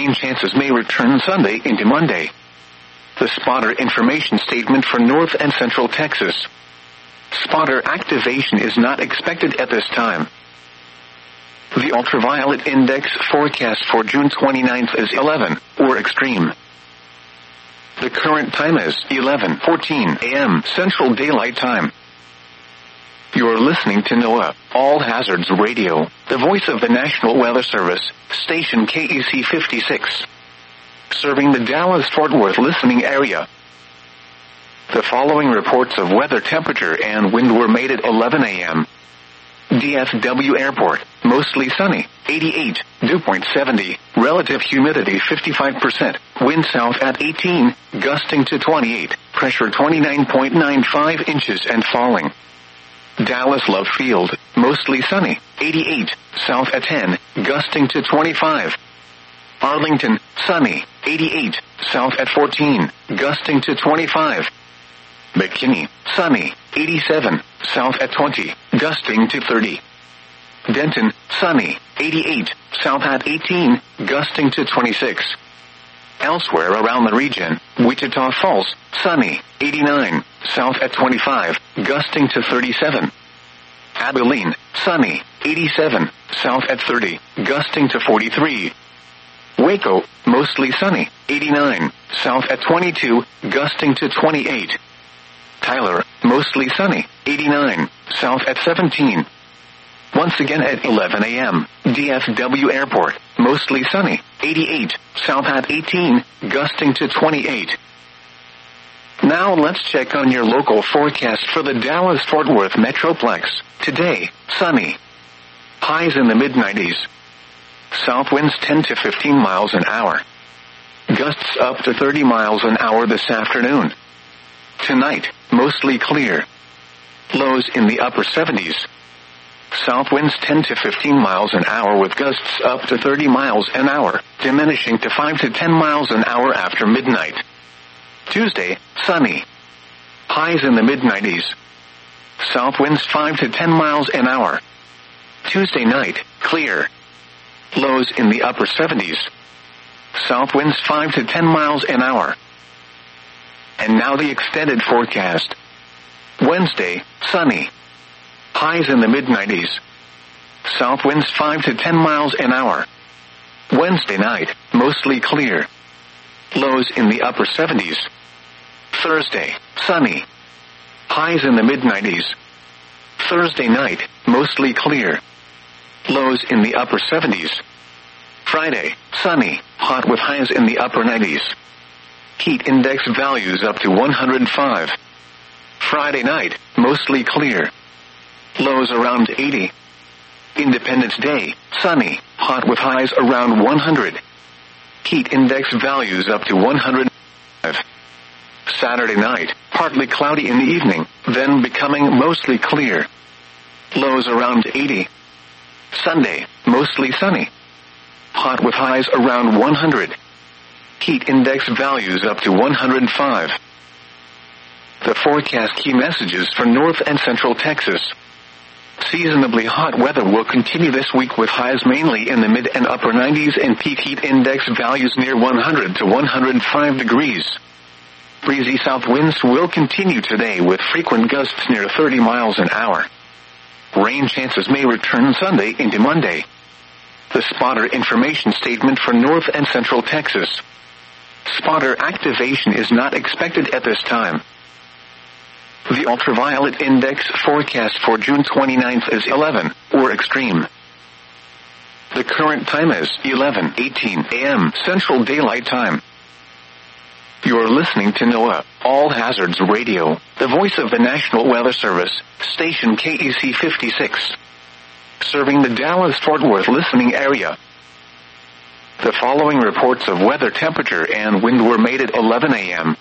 Rain chances may return Sunday into Monday. The spotter information statement for North and Central Texas. Spotter activation is not expected at this time. The ultraviolet index forecast for June 29th is 11, or extreme. The current time is 11:14 a.m. Central Daylight Time. You're listening to NOAA All Hazards Radio, the voice of the National Weather Service, station KEC 56. Serving the Dallas-Fort Worth listening area. The following reports of weather temperature and wind were made at 11 a.m. DFW Airport, mostly sunny, 88, dew point 70, relative humidity 55%, wind south at 18, gusting to 28, pressure 29.95 inches and falling. Dallas Love Field, mostly sunny, 88, south at 10, gusting to 25. Arlington, sunny, 88, south at 14, gusting to 25. McKinney, sunny, 87, south at 20, gusting to 30. Denton, sunny, 88, south at 18, gusting to 26. Elsewhere around the region, Wichita Falls, sunny, 89, south at 25, gusting to 37. Abilene, sunny, 87, south at 30, gusting to 43. Waco, mostly sunny, 89, south at 22, gusting to 28. Tyler, mostly sunny, 89, south at 17. Once again at 11 a.m., DFW Airport, mostly sunny, 88, south at 18, gusting to 28. Now let's check on your local forecast for the Dallas-Fort Worth Metroplex. Today, sunny. Highs in the mid-90s. South winds 10 to 15 miles an hour. Gusts up to 30 miles an hour this afternoon. Tonight, mostly clear. Lows in the upper 70s. South winds 10 to 15 miles an hour with gusts up to 30 miles an hour, diminishing to 5 to 10 miles an hour after midnight. Tuesday, sunny. Highs in the mid-90s. South winds 5 to 10 miles an hour. Tuesday night, clear. Lows in the upper 70s. South winds 5 to 10 miles an hour. And now the extended forecast. Wednesday, sunny. Highs in the mid-90s. South winds 5 to 10 miles an hour. Wednesday night, mostly clear. Lows in the upper 70s. Thursday, sunny. Highs in the mid-90s. Thursday night, mostly clear. Lows in the upper 70s. Friday, sunny, hot with highs in the upper 90s. Heat index values up to 105. Friday night, mostly clear. Lows around 80. Independence Day, sunny, hot with highs around 100. Heat index values up to 105. Saturday night, partly cloudy in the evening, then becoming mostly clear. Lows around 80. Sunday, mostly sunny. Hot with highs around 100. Heat index values up to 105. The forecast key messages for North and Central Texas. Seasonably hot weather will continue this week with highs mainly in the mid and upper 90s and peak heat index values near 100 to 105 degrees. Breezy south winds will continue today with frequent gusts near 30 miles an hour. Rain chances may return Sunday into Monday. The spotter information statement for North and Central Texas. Spotter activation is not expected at this time. The ultraviolet index forecast for June 29th is 11, or extreme. The current time is 11:18 a.m. Central Daylight Time. You're listening to NOAA All Hazards Radio, the voice of the National Weather Service, station KEC 56. Serving the Dallas-Fort Worth listening area. The following reports of weather temperature and wind were made at 11 a.m.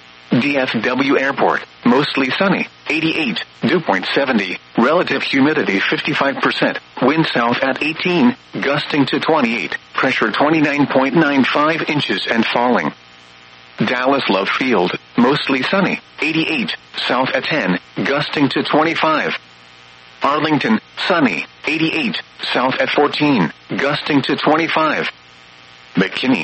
DFW Airport, mostly sunny, 88, dew point 70, relative humidity 55%, wind south at 18, gusting to 28, pressure 29.95 inches and falling. Dallas Love Field, mostly sunny, 88, south at 10, gusting to 25. Arlington, sunny, 88, south at 14, gusting to 25. McKinney,